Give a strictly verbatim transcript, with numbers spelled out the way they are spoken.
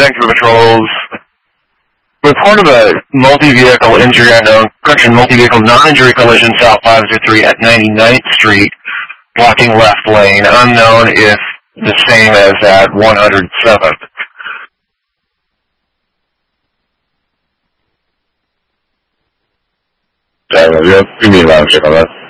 Vancouver Patrols. Report of a multi-vehicle injury unknown. Correction, multi-vehicle non-injury collision south five oh three at ninety-ninth Street, blocking left lane. Unknown if the same as at one hundred seventh. Yeah, give me a round check on that.